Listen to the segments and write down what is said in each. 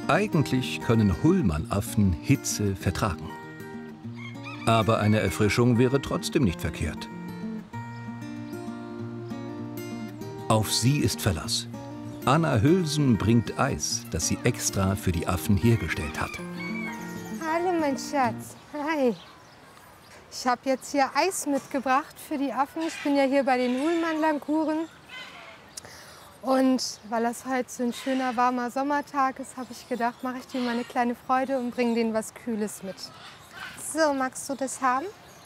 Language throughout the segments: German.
Eigentlich können Hullmann-Affen Hitze vertragen. Aber eine Erfrischung wäre trotzdem nicht verkehrt. Auf sie ist Verlass. Anna Hülsen bringt Eis, das sie extra für die Affen hergestellt hat. Hallo, mein Schatz. Hi. Ich habe jetzt hier Eis mitgebracht für die Affen. Ich bin ja hier bei den Hullmann-Languren. Und weil das heute so ein schöner, warmer Sommertag ist, habe ich gedacht, mache ich dir mal eine kleine Freude und bringe denen was Kühles mit. So, magst du das haben?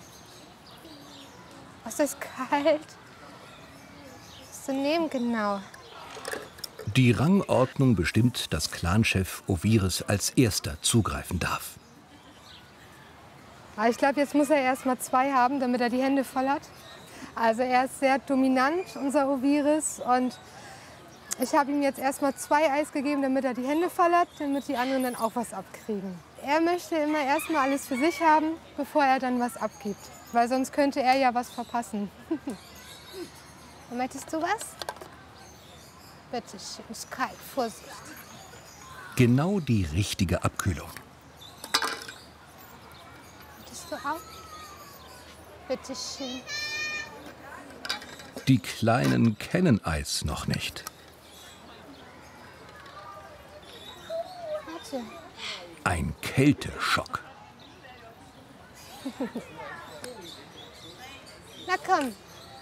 Oh, ist das kalt? Was du nehmen, genau. Die Rangordnung bestimmt, dass Clanchef Oviris als erster zugreifen darf. Aber ich glaube, jetzt muss er erst mal 2 haben, damit er die Hände voll hat. Also er ist sehr dominant, unser Oviris. Und ich habe ihm jetzt erst mal 2 Eis gegeben, damit er die Hände voll hat, damit die anderen dann auch was abkriegen. Er möchte immer erst mal alles für sich haben, bevor er dann was abgibt. Weil sonst könnte er ja was verpassen. Möchtest du was? Bitte schön, ist kalt, Vorsicht. Genau die richtige Abkühlung. Möchtest du auch? Bitte schön. Die Kleinen kennen Eis noch nicht. Warte. Ein Kälteschock. Na komm.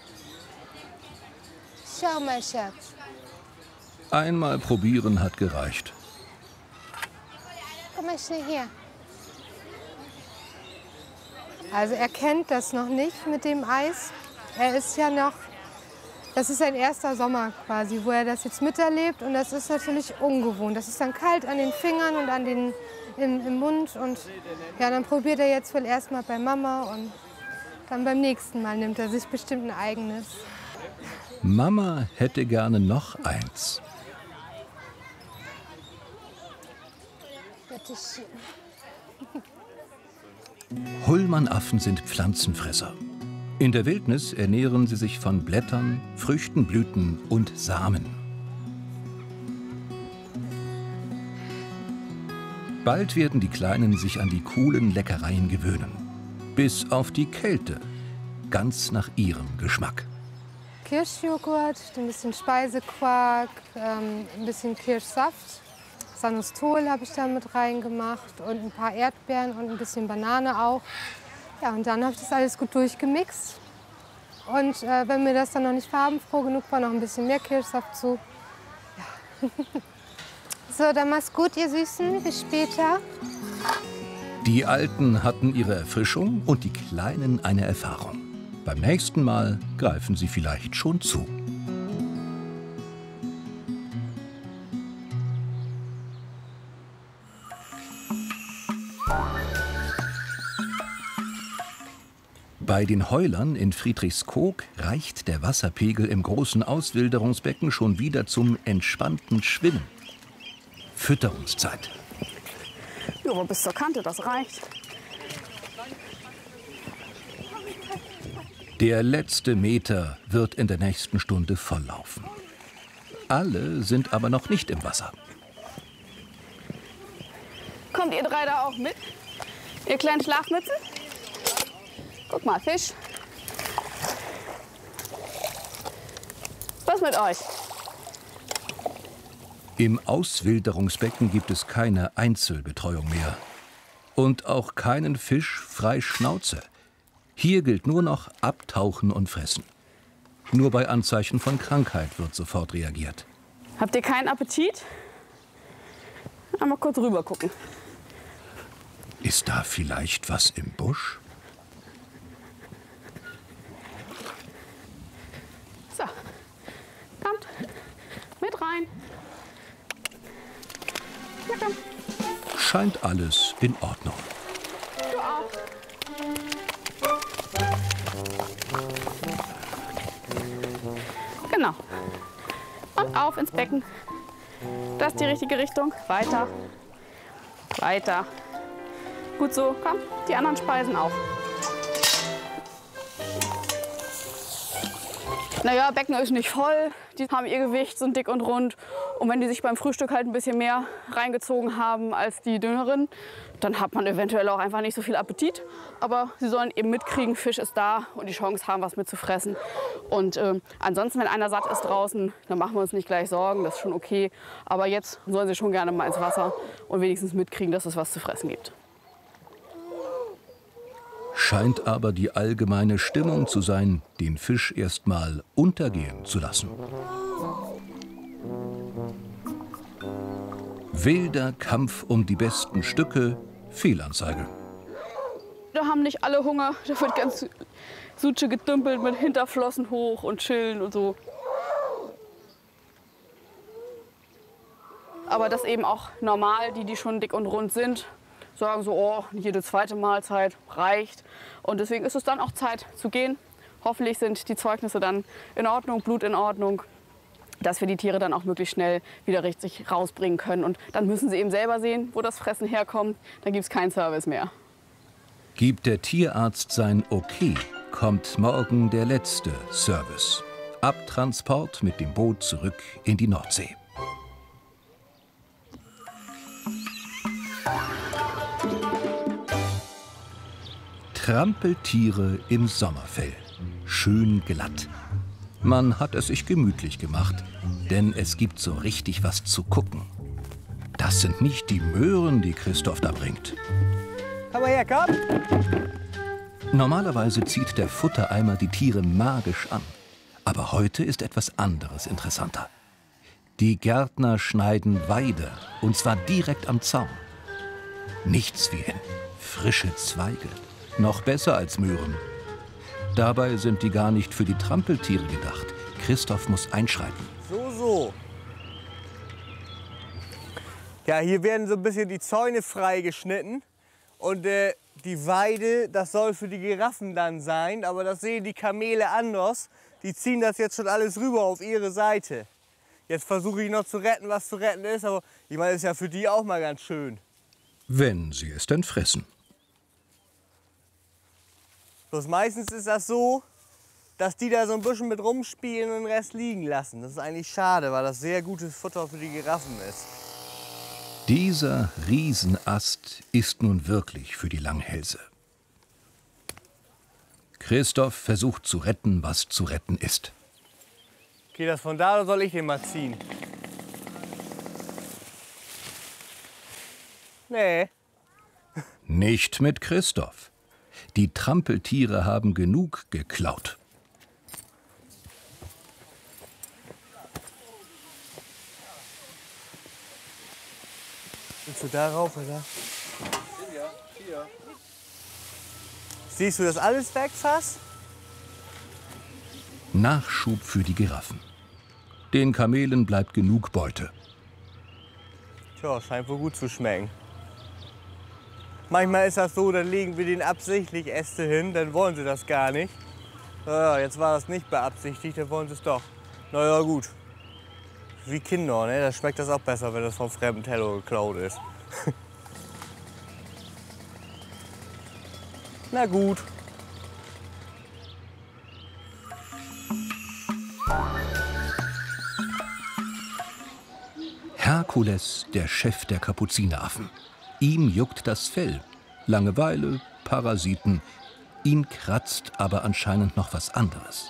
Schau mal, Schatz. Einmal probieren hat gereicht. Komm mal schnell her. Also er kennt das noch nicht mit dem Eis. Er ist ja noch, das ist sein erster Sommer quasi, wo er das jetzt miterlebt. Und das ist natürlich ungewohnt. Das ist dann kalt an den Fingern und an den, im Mund. Und ja, dann probiert er jetzt wohl erstmal bei Mama und dann beim nächsten Mal nimmt er sich bestimmt ein eigenes. Mama hätte gerne noch eins. Bitte schön. Hullmann-Affen sind Pflanzenfresser. In der Wildnis ernähren sie sich von Blättern, Früchten, Blüten und Samen. Bald werden die Kleinen sich an die coolen Leckereien gewöhnen. Bis auf die Kälte, ganz nach ihrem Geschmack. Kirschjoghurt, ein bisschen Speisequark, ein bisschen Kirschsaft. Sanostol habe ich da mit reingemacht und ein paar Erdbeeren und ein bisschen Banane auch. Ja, und dann habe ich das alles gut durchgemixt. Und wenn mir das dann noch nicht farbenfroh genug war, noch ein bisschen mehr Kirschsaft zu. Ja. So, dann mach's gut, ihr Süßen. Bis später. Die Alten hatten ihre Erfrischung und die Kleinen eine Erfahrung. Beim nächsten Mal greifen sie vielleicht schon zu. Bei den Heulern in Friedrichskoog reicht der Wasserpegel im großen Auswilderungsbecken schon wieder zum entspannten Schwimmen. Fütterungszeit. Ja, bis zur Kante, das reicht. Der letzte Meter wird in der nächsten Stunde volllaufen. Alle sind aber noch nicht im Wasser. Kommt ihr 3 da auch mit? Ihr kleinen Schlafmützen? Guck mal, Fisch. Was mit euch? Im Auswilderungsbecken gibt es keine Einzelbetreuung mehr. Und auch keinen Fisch frei Schnauze. Hier gilt nur noch abtauchen und fressen. Nur bei Anzeichen von Krankheit wird sofort reagiert. Habt ihr keinen Appetit? Einmal kurz rüber gucken. Ist da vielleicht was im Busch? So, kommt mit rein. Ja, komm. Scheint alles in Ordnung. Du auch. Genau. Und auf ins Becken. Das ist die richtige Richtung. Weiter. Weiter. Gut so. Komm, die anderen Speisen auch. Naja, Becken ist nicht voll. Die haben ihr Gewicht, sind dick und rund. Und wenn die sich beim Frühstück halt ein bisschen mehr reingezogen haben als die dünneren, dann hat man eventuell auch einfach nicht so viel Appetit. Aber sie sollen eben mitkriegen, Fisch ist da und die Chance haben, was mitzufressen. Und ansonsten, wenn einer satt ist draußen, dann machen wir uns nicht gleich Sorgen, das ist schon okay. Aber jetzt sollen sie schon gerne mal ins Wasser und wenigstens mitkriegen, dass es was zu fressen gibt. Scheint aber die allgemeine Stimmung zu sein, den Fisch erst mal untergehen zu lassen. Wilder Kampf um die besten Stücke, Fehlanzeige. Da haben nicht alle Hunger, da wird ganz Suche gedümpelt mit Hinterflossen hoch und chillen und so. Aber das eben auch normal, die schon dick und rund sind, sagen so, oh, jede zweite Mahlzeit reicht. Und deswegen ist es dann auch Zeit zu gehen. Hoffentlich sind die Zeugnisse dann in Ordnung, Blut in Ordnung, dass wir die Tiere dann auch möglichst schnell wieder richtig rausbringen können. Und dann müssen sie eben selber sehen, wo das Fressen herkommt. Dann gibt es keinen Service mehr. Gibt der Tierarzt sein Okay, kommt morgen der letzte Service. Abtransport mit dem Boot zurück in die Nordsee. Trampeltiere im Sommerfell. Schön glatt. Man hat es sich gemütlich gemacht, denn es gibt so richtig was zu gucken. Das sind nicht die Möhren, die Christoph da bringt. Komm mal her, komm! Normalerweise zieht der Futtereimer die Tiere magisch an. Aber heute ist etwas anderes interessanter. Die Gärtner schneiden Weide, und zwar direkt am Zaun. Nichts wie frische Zweige. Noch besser als Möhren. Dabei sind die gar nicht für die Trampeltiere gedacht. Christoph muss einschreiten. So. Ja, hier werden so ein bisschen die Zäune freigeschnitten. Und die Weide, das soll für die Giraffen dann sein. Aber das sehen die Kamele anders. Die ziehen das jetzt schon alles rüber auf ihre Seite. Jetzt versuche ich noch zu retten, was zu retten ist. Aber ich meine, das ist ja für die auch mal ganz schön. Wenn sie es denn fressen. Bloß meistens ist das so, dass die da so ein bisschen mit rumspielen und den Rest liegen lassen. Das ist eigentlich schade, weil das sehr gutes Futter für die Giraffen ist. Dieser Riesenast ist nun wirklich für die Langhälse. Christoph versucht zu retten, was zu retten ist. Geht das von da oder soll ich den mal ziehen? Nee. Nicht mit Christoph. Die Trampeltiere haben genug geklaut. Willst du da rauf, oder? Hier. Siehst du das alles weg fast? Nachschub für die Giraffen. Den Kamelen bleibt genug Beute. Tja, scheint wohl gut zu schmecken. Manchmal ist das so, dann legen wir denen absichtlich Äste hin, dann wollen sie das gar nicht. Ja, jetzt war das nicht beabsichtigt, dann wollen sie es doch. Na ja, gut. Wie Kinder, ne? Da schmeckt das auch besser, wenn das vom fremden Teller geklaut ist. Na gut. Herkules, der Chef der Kapuzineraffen. Ihm juckt das Fell. Langeweile, Parasiten. Ihn kratzt aber anscheinend noch was anderes.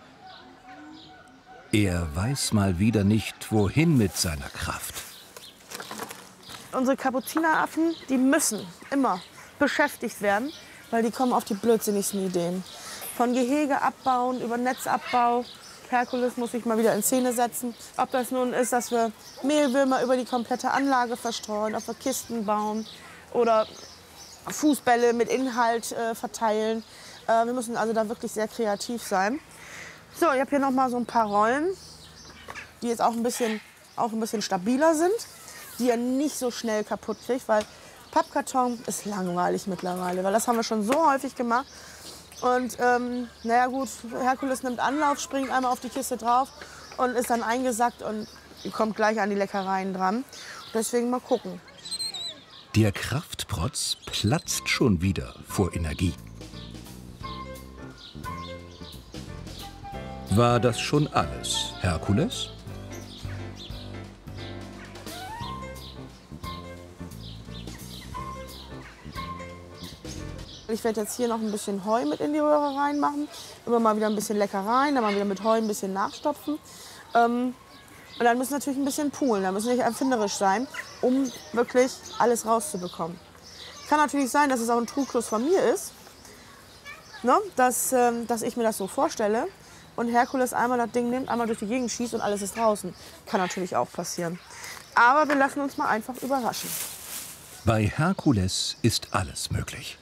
Er weiß mal wieder nicht, wohin mit seiner Kraft. Unsere Kapuzineraffen, die müssen immer beschäftigt werden, weil die kommen auf die blödsinnigsten Ideen. Von Gehege abbauen, über Netzabbau. Herkules muss sich mal wieder in Szene setzen. Ob das nun ist, dass wir Mehlwürmer über die komplette Anlage verstreuen, ob wir Kisten bauen oder Fußbälle mit Inhalt verteilen. Wir müssen also da wirklich sehr kreativ sein. So, ich habe hier noch mal so ein paar Rollen, die jetzt auch ein bisschen stabiler sind, die ihr nicht so schnell kaputt kriegt, weil Pappkarton ist langweilig mittlerweile, weil das haben wir schon so häufig gemacht. Und naja gut, Herkules nimmt Anlauf, springt einmal auf die Kiste drauf und ist dann eingesackt und kommt gleich an die Leckereien dran. Deswegen mal gucken. Der Kraftprotz platzt schon wieder vor Energie. War das schon alles, Herkules? Ich werde jetzt hier noch ein bisschen Heu mit in die Röhre reinmachen. Immer mal wieder ein bisschen Leckereien, dann mal wieder mit Heu ein bisschen nachstopfen. Und dann müssen wir natürlich ein bisschen poolen. Da müssen wir nicht erfinderisch sein, um wirklich alles rauszubekommen. Kann natürlich sein, dass es auch ein Trugschluss von mir ist, ne? Dass ich mir das so vorstelle. Und Herkules einmal das Ding nimmt, einmal durch die Gegend schießt und alles ist draußen. Kann natürlich auch passieren. Aber wir lassen uns mal einfach überraschen. Bei Herkules ist alles möglich.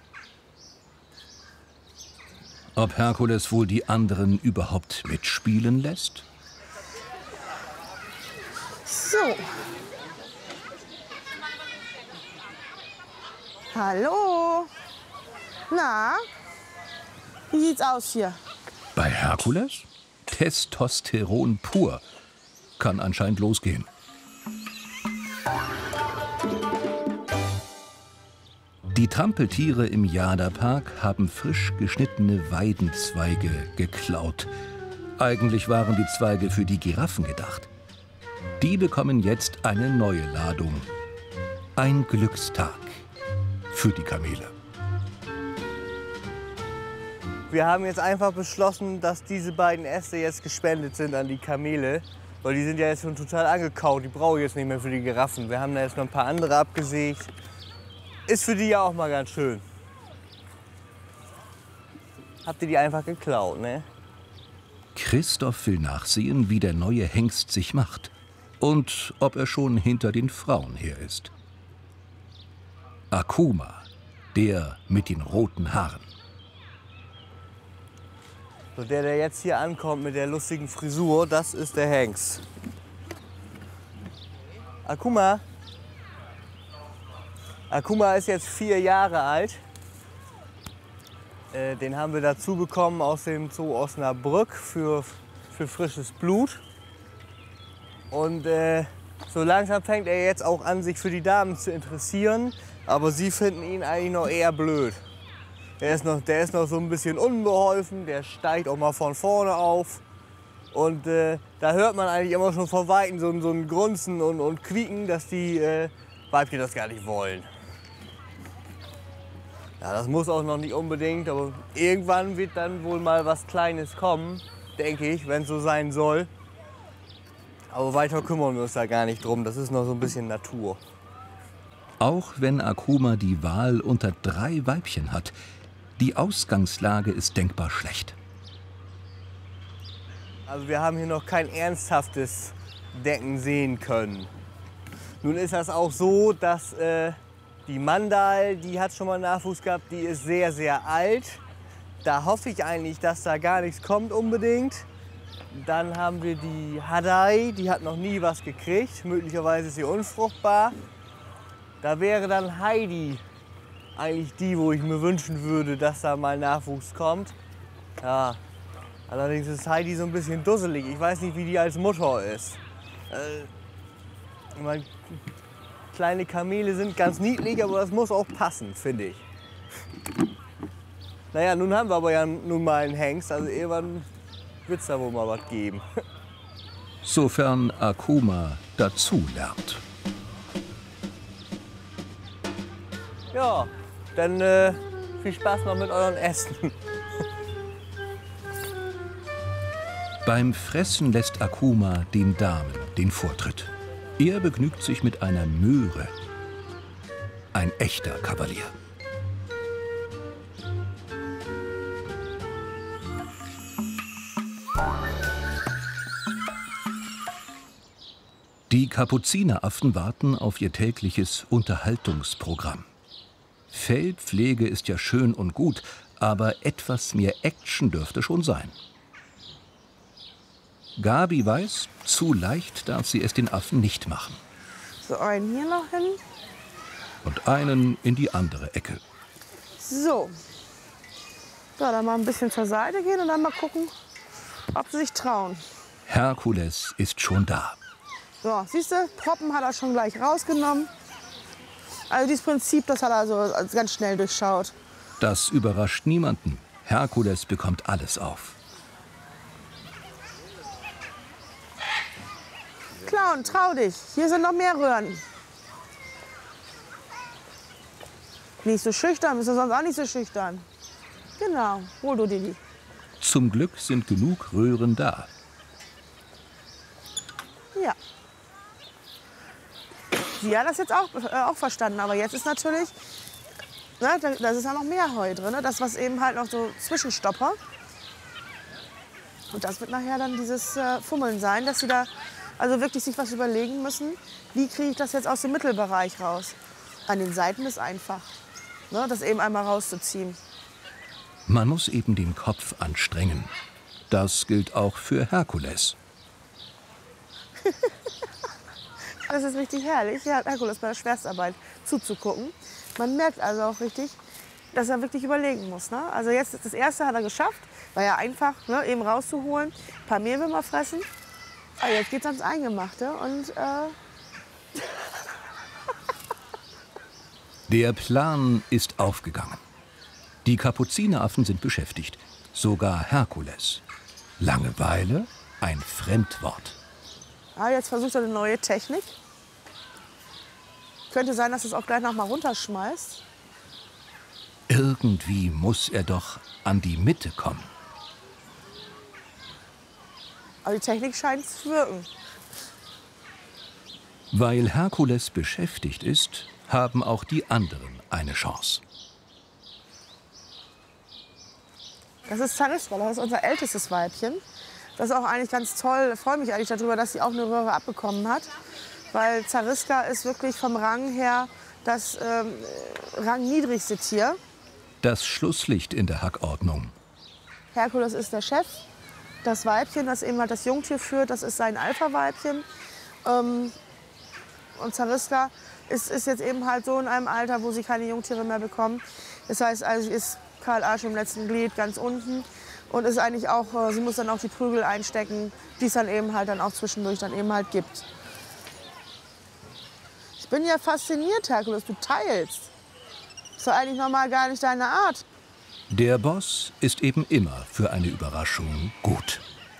Ob Herkules wohl die anderen überhaupt mitspielen lässt? So. Hallo. Na, wie sieht's aus hier? Bei Herkules? Testosteron pur. Kann anscheinend losgehen. Die Trampeltiere im Jada-Park haben frisch geschnittene Weidenzweige geklaut. Eigentlich waren die Zweige für die Giraffen gedacht. Die bekommen jetzt eine neue Ladung. Ein Glückstag für die Kamele. Wir haben jetzt einfach beschlossen, dass diese beiden Äste jetzt gespendet sind an die Kamele. Weil die sind ja jetzt schon total angekaut. Die brauche ich jetzt nicht mehr für die Giraffen. Wir haben da jetzt noch ein paar andere abgesägt. Ist für die ja auch mal ganz schön. Habt ihr die einfach geklaut, ne? Christoph will nachsehen, wie der neue Hengst sich macht. Und ob er schon hinter den Frauen her ist. Akuma, der mit den roten Haaren. So, der jetzt hier ankommt mit der lustigen Frisur, das ist der Hengst. Akuma. Akuma ist jetzt 4 Jahre alt. Den haben wir dazu bekommen aus dem Zoo Osnabrück für frisches Blut. Und so langsam fängt er jetzt auch an, sich für die Damen zu interessieren. Aber sie finden ihn eigentlich noch eher blöd. Der ist noch so ein bisschen unbeholfen, der steigt auch mal von vorne auf. Und da hört man eigentlich immer schon von Weitem so ein Grunzen und Quieken, dass die Weibchen das gar nicht wollen. Ja, das muss auch noch nicht unbedingt, aber irgendwann wird dann wohl mal was Kleines kommen, denke ich, wenn es so sein soll. Aber weiter kümmern wir uns da gar nicht drum, das ist noch so ein bisschen Natur. Auch wenn Akuma die Wahl unter 3 Weibchen hat, die Ausgangslage ist denkbar schlecht. Also wir haben hier noch kein ernsthaftes Decken sehen können. Nun ist das auch so, dass die Mandal, die hat schon mal Nachwuchs gehabt, die ist sehr, sehr alt. Da hoffe ich eigentlich, dass da gar nichts kommt unbedingt. Dann haben wir die Hadai, die hat noch nie was gekriegt. Möglicherweise ist sie unfruchtbar. Da wäre dann Heidi eigentlich die, wo ich mir wünschen würde, dass da mal Nachwuchs kommt. Ja, allerdings ist Heidi so ein bisschen dusselig. Ich weiß nicht, wie die als Mutter ist. Ich meine, kleine Kamele sind ganz niedlich, aber das muss auch passen, finde ich. Naja, nun haben wir aber ja nun mal einen Hengst, also irgendwann wird es da wohl mal was geben. Sofern Akuma dazu lernt. Ja, dann viel Spaß noch mit euren Ästen. Beim Fressen lässt Akuma den Damen den Vortritt. Er begnügt sich mit einer Möhre. Ein echter Kavalier. Die Kapuzineraffen warten auf ihr tägliches Unterhaltungsprogramm. Fellpflege ist ja schön und gut, aber etwas mehr Action dürfte schon sein. Gabi weiß, zu leicht darf sie es den Affen nicht machen. So, einen hier noch hin. Und einen in die andere Ecke. So. So, dann mal ein bisschen zur Seite gehen und dann mal gucken, ob sie sich trauen. Herkules ist schon da. So, siehst du, Proppen hat er schon gleich rausgenommen. Also dieses Prinzip, das hat er also ganz schnell durchschaut. Das überrascht niemanden. Herkules bekommt alles auf. Clown, trau dich. Hier sind noch mehr Röhren. Nicht so schüchtern, bist du sonst auch nicht so schüchtern. Genau, hol du dir die. Zum Glück sind genug Röhren da. Ja. Sie hat das jetzt auch verstanden, aber jetzt ist natürlich, ne, da ist ja noch mehr Heu drin, ne? Das, was eben halt noch so Zwischenstopper. Und das wird nachher dann dieses Fummeln sein, dass sie da also wirklich sich was überlegen müssen, wie kriege ich das jetzt aus dem Mittelbereich raus. An den Seiten ist einfach, ne, das eben einmal rauszuziehen. Man muss eben den Kopf anstrengen. Das gilt auch für Herkules. Das ist richtig herrlich, ja, Herkules bei der Schwerstarbeit zuzugucken. Man merkt also auch richtig, dass er wirklich überlegen muss. Ne? Also jetzt das erste hat er geschafft, war ja einfach, ne, eben rauszuholen, ein paar Mehlwürmer fressen. Aber jetzt geht's ans Eingemachte und Der Plan ist aufgegangen. Die Kapuzineraffen sind beschäftigt, sogar Herkules. Langeweile, ein Fremdwort. jetzt versucht er eine neue Technik. Könnte sein, dass es auch gleich noch mal runterschmeißt. Irgendwie muss er doch an die Mitte kommen. Aber die Technik scheint zu wirken. Weil Herkules beschäftigt ist, haben auch die anderen eine Chance. Das ist Zariska, das ist unser ältestes Weibchen. Das ist auch eigentlich ganz toll. Ich freue mich eigentlich darüber, dass sie auch eine Röhre abbekommen hat. Weil Zariska ist wirklich vom Rang her das rangniedrigste Tier. Das Schlusslicht in der Hackordnung. Herkules ist der Chef. Das Weibchen, das eben halt das Jungtier führt, das ist sein Alpha-Weibchen. Und Zariska ist jetzt eben halt so in einem Alter, wo sie keine Jungtiere mehr bekommen. Das heißt, also sie ist Karl Arsch im letzten Glied ganz unten und ist eigentlich auch, sie muss dann auch die Prügel einstecken, die es dann eben halt dann auch zwischendurch dann eben halt gibt. Ich bin ja fasziniert, Herkules, du teilst. Ist doch eigentlich normal gar nicht deine Art. Der Boss ist eben immer für eine Überraschung gut.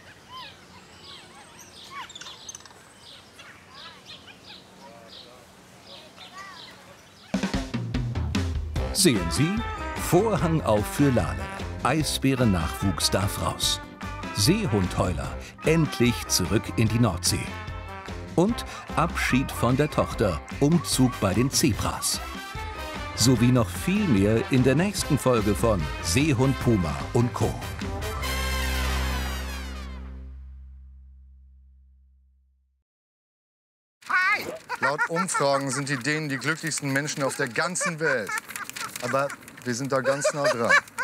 Sehen Sie, Vorhang auf für Lale. Eisbärennachwuchs darf raus. Seehundheuler, endlich zurück in die Nordsee. Und Abschied von der Tochter, Umzug bei den Zebras. Sowie noch viel mehr in der nächsten Folge von Seehund Puma und Co. Laut Umfragen sind die Dänen die glücklichsten Menschen auf der ganzen Welt. Aber wir sind da ganz nah dran.